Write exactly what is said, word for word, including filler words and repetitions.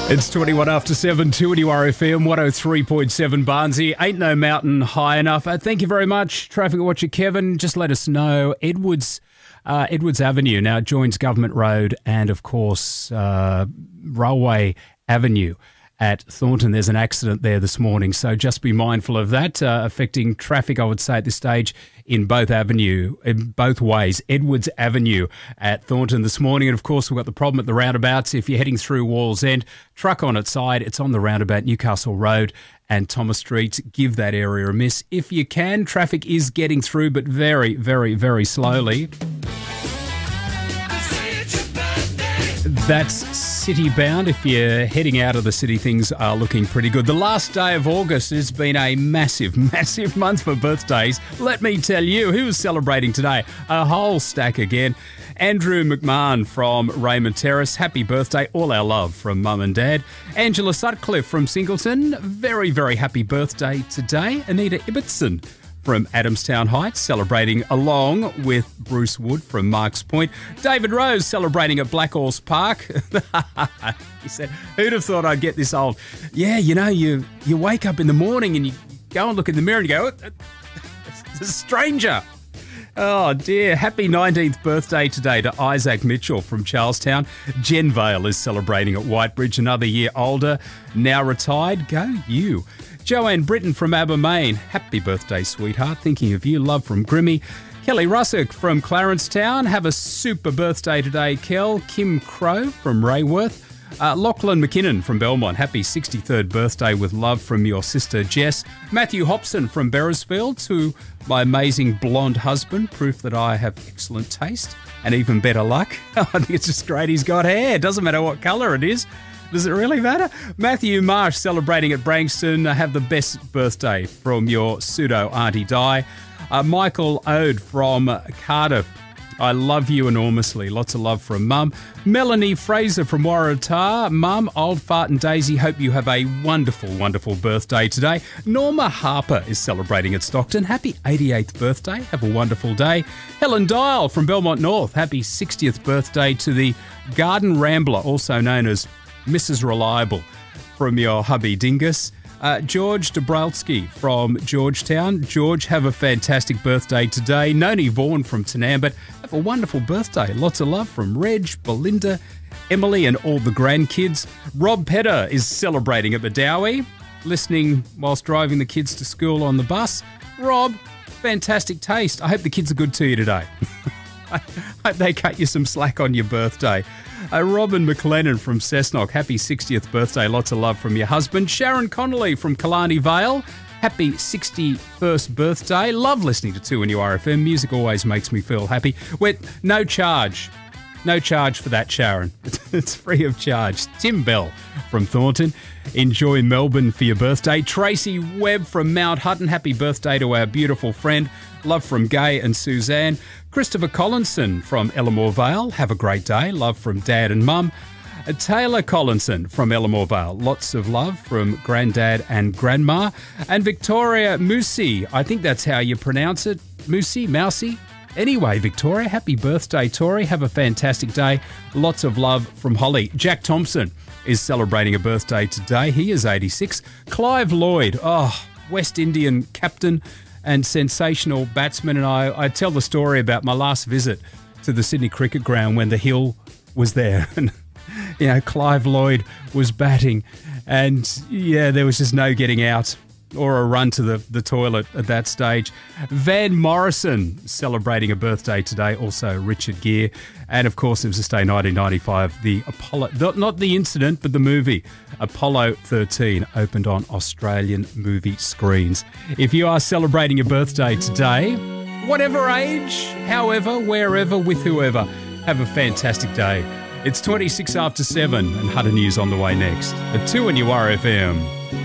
It's twenty-one after seven, two at R F M, one oh three point seven Barnsley. Ain't no mountain high enough. Uh, thank you very much, Traffic Watcher Kevin. Just let us know. Edwards uh, Edwards Avenue now joins Government Road and, of course, uh, Railway Avenue at Thornton. There's an accident there this morning, so just be mindful of that, uh, affecting traffic, I would say, at this stage in both avenue, in both ways. Edwards Avenue at Thornton this morning. And, of course, we've got the problem at the roundabouts. If you're heading through Wallsend, truck on its side. It's on the roundabout, Newcastle Road and Thomas Street. Give that area a miss. If you can, traffic is getting through, but very, very, very slowly. That's city bound. If you're heading out of the city, things are looking pretty good. The last day of August has been a massive, massive month for birthdays. Let me tell you, who's celebrating today? A whole stack again. Andrew McMahon from Raymond Terrace, happy birthday. All our love from Mum and Dad. Angela Sutcliffe from Singleton, very, very happy birthday today. Anita Ibbotson from Adamstown Heights, celebrating along with Bruce Wood from Marks Point. David Rose celebrating at Blackhorse Park. He said, who'd have thought I'd get this old? Yeah, you know, you you wake up in the morning and you go and look in the mirror and you go, it's a stranger. Oh, dear. Happy nineteenth birthday today to Isaac Mitchell from Charlestown. Jen Vale is celebrating at Whitebridge, another year older, now retired. Go you. Joanne Britton from Abermain, happy birthday, sweetheart. Thinking of you. Love from Grimmy. Kelly Russick from Clarencetown, have a super birthday today, Kel. Kim Crow from Rayworth. Uh, Lachlan McKinnon from Belmont, happy sixty-third birthday with love from your sister Jess. Matthew Hobson from Beresfield, to my amazing blonde husband, proof that I have excellent taste and even better luck. I think it's just great he's got hair. Doesn't matter what colour it is. Does it really matter? Matthew Marsh celebrating at Brankston. Have the best birthday from your pseudo-Auntie Di. Uh, Michael Ode from Cardiff. I love you enormously. Lots of love from Mum. Melanie Fraser from Waratah. Mum, Old Fart and Daisy, hope you have a wonderful, wonderful birthday today. Norma Harper is celebrating at Stockton. Happy eighty-eighth birthday. Have a wonderful day. Helen Dial from Belmont North. Happy sixtieth birthday to the Garden Rambler, also known as Missus Reliable, from your hubby Dingus. Uh, George Dabrowski from Georgetown. George, have a fantastic birthday today. Noni Vaughan from Tanambit, have a wonderful birthday. Lots of love from Reg, Belinda, Emily and all the grandkids. Rob Pedder is celebrating at Madawi, listening whilst driving the kids to school on the bus. Rob, fantastic taste. I hope the kids are good to you today. I hope they cut you some slack on your birthday. Uh, Robin McLennan from Cessnock, happy sixtieth birthday. Lots of love from your husband. Sharon Connolly from Killarney Vale, happy sixty-first birthday. Love listening to two N U R F M. Music always makes me feel happy. We're no charge. No charge for that, Sharon. It's free of charge. Tim Bell from Thornton, enjoy Melbourne for your birthday. Tracy Webb from Mount Hutton, happy birthday to our beautiful friend. Love from Gay and Suzanne. Christopher Collinson from Ellamore Vale, have a great day. Love from Dad and Mum. Taylor Collinson from Ellamore Vale, lots of love from Granddad and Grandma. And Victoria Mousy, I think that's how you pronounce it. Mousy, Mousy. Anyway, Victoria, happy birthday, Tori. Have a fantastic day. Lots of love from Holly. Jack Thompson is celebrating a birthday today. He is eighty-six. Clive Lloyd, oh, West Indian captain and sensational batsman. And I, I tell the story about my last visit to the Sydney Cricket Ground when the hill was there. And, you know, Clive Lloyd was batting. And, yeah, there was just no getting out or a run to the, the toilet at that stage. Van Morrison celebrating a birthday today, also Richard Gere. And, of course, it was this day, nineteen ninety-five, the Apollo, not the incident, but the movie, Apollo thirteen, opened on Australian movie screens. If you are celebrating your birthday today, whatever age, however, wherever, with whoever, have a fantastic day. It's twenty-six after seven and Hunter News on the way next. At two N U R F M.